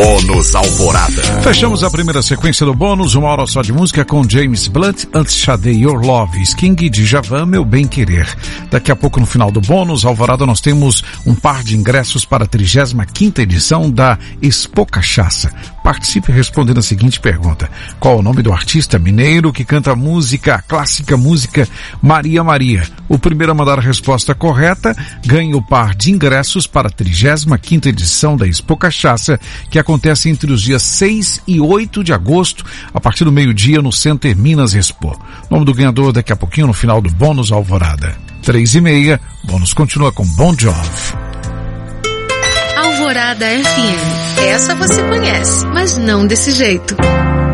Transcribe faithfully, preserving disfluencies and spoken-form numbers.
Bônus Alvorada. Fechamos a primeira sequência do bônus, uma hora só de música com James Blunt, antes Sade Your Love, Sting, Djavan, Meu Bem Querer. Daqui a pouco no final do bônus Alvorada nós temos um par de ingressos para a trigésima quinta edição da Expo Cachaça. Participe respondendo a seguinte pergunta: qual o nome do artista mineiro que canta a música, a clássica música Maria Maria? O primeiro a mandar a resposta correta ganha o par de ingressos para a trigésima quinta edição da Expo Cachaça, que acontece entre os dias seis e oito de agosto, a partir do meio-dia no Center Minas Expo. Nome do ganhador daqui a pouquinho no final do bônus Alvorada. Três e meia, bônus continua com Bon Jovi. Alvorada F M. Essa você conhece, mas não desse jeito.